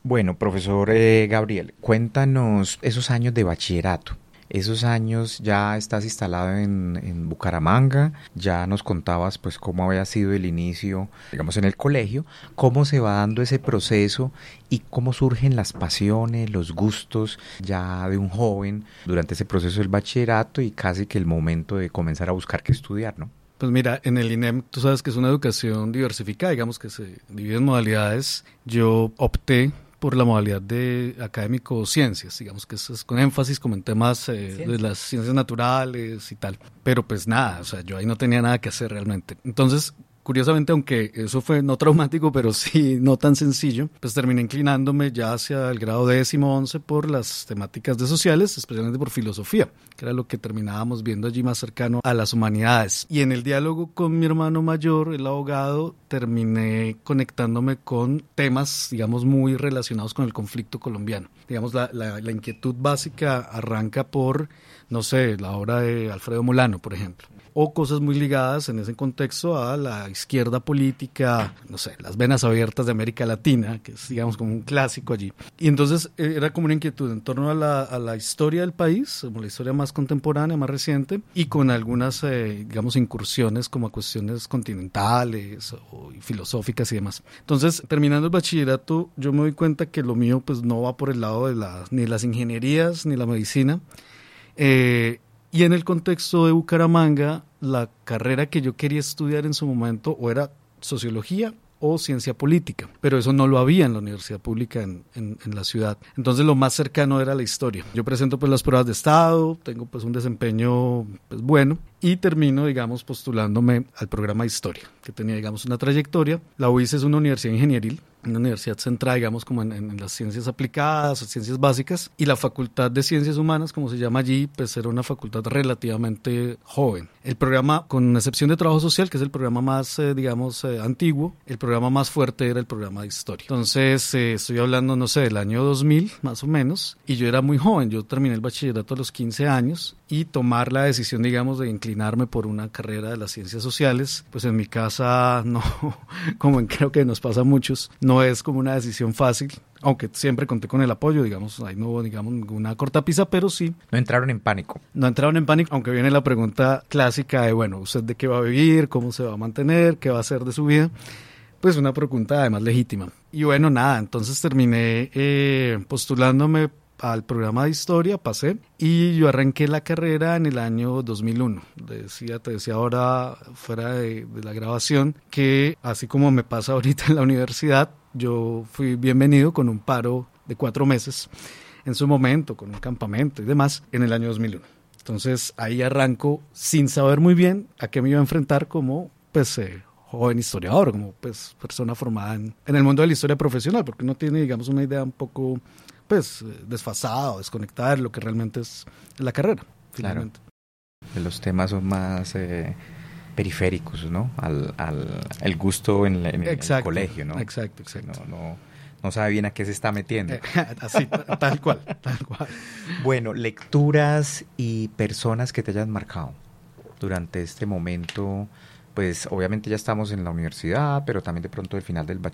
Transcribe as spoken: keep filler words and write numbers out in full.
Bueno, profesor eh, Gabriel, cuéntanos esos años de bachillerato. Esos años ya estás instalado en, en Bucaramanga, ya nos contabas pues cómo había sido el inicio, digamos, en el colegio, cómo se va dando ese proceso y cómo surgen las pasiones, los gustos ya de un joven durante ese proceso del bachillerato y casi que el momento de comenzar a buscar qué estudiar, ¿no? Pues mira, en el INEM tú sabes que es una educación diversificada, digamos que se divide en modalidades. Yo opté por la modalidad de académico ciencias, digamos que eso es con énfasis como en temas eh, de las ciencias naturales y tal. Pero pues nada, o sea, yo ahí no tenía nada que hacer realmente. Entonces, curiosamente, aunque eso fue no traumático, pero sí no tan sencillo, pues terminé inclinándome ya hacia el grado décimo once por las temáticas de sociales, especialmente por filosofía, que era lo que terminábamos viendo allí más cercano a las humanidades. Y en el diálogo con mi hermano mayor, el abogado, terminé conectándome con temas, digamos, muy relacionados con el conflicto colombiano. Digamos, la, la, la inquietud básica arranca por, no sé, la obra de Alfredo Molano, por ejemplo, o cosas muy ligadas en ese contexto a la izquierda política, no sé, las venas abiertas de América Latina, que es, digamos, como un clásico allí. Y entonces eh, era como una inquietud en torno a la, a la historia del país, como la historia más contemporánea, más reciente, y con algunas, eh, digamos, incursiones como a cuestiones continentales o filosóficas y demás. Entonces, terminando el bachillerato, yo me doy cuenta que lo mío pues no va por el lado de la, ni las ingenierías ni la medicina, eh, y en el contexto de Bucaramanga, la carrera que yo quería estudiar en su momento o era sociología o ciencia política, pero eso no lo había en la universidad pública en, en, en la ciudad. Entonces lo más cercano era la historia. Yo presento pues las pruebas de estado, tengo pues un desempeño pues bueno y termino, digamos, postulándome al programa de historia, que tenía, digamos, una trayectoria. La U I C es una universidad ingenieril, una universidad centrada, digamos, como en, en las ciencias aplicadas o ciencias básicas, y la Facultad de Ciencias Humanas, como se llama allí, pues era una facultad relativamente joven. El programa, con excepción de trabajo social, que es el programa más, eh, digamos, eh, antiguo, el programa más fuerte era el programa de historia. Entonces, eh, estoy hablando, no sé, del año dos mil, más o menos, y yo era muy joven, yo terminé el bachillerato a los quince años, y tomar la decisión, digamos, de inclinarme por una carrera de las ciencias sociales, pues en mi casa no, como creo que nos pasa a muchos, no es como una decisión fácil, aunque siempre conté con el apoyo, digamos, ahí no hubo, digamos, ninguna cortapisa, pero sí. No entraron en pánico. No entraron en pánico, aunque viene la pregunta clásica de, bueno, ¿usted de qué va a vivir? ¿Cómo se va a mantener? ¿Qué va a hacer de su vida? Pues una pregunta además legítima. Y bueno, nada, entonces terminé eh, postulándome al programa de historia, pasé, y yo arranqué la carrera en el año dos mil uno. Decía, te decía ahora, fuera de, de la grabación, que así como me pasa ahorita en la universidad, yo fui bienvenido con un paro de cuatro meses en su momento, con un campamento y demás, en el año dos mil uno. Entonces ahí arranco sin saber muy bien a qué me iba a enfrentar como, pues, eh, joven historiador, como pues persona formada en, en el mundo de la historia profesional, porque uno tiene, digamos, una idea un poco pues desfasada o desconectada de lo que realmente es la carrera, finalmente. Claro. Los temas son más eh, periféricos, ¿no? Al, al el gusto en, en exacto, el colegio, ¿no? Exacto, exacto. No, no, no sabe bien a qué se está metiendo. Así, tal cual, tal cual. Bueno, lecturas y personas que te hayan marcado durante este momento. Pues obviamente ya estamos en la universidad, pero también de pronto el final del bachillerato.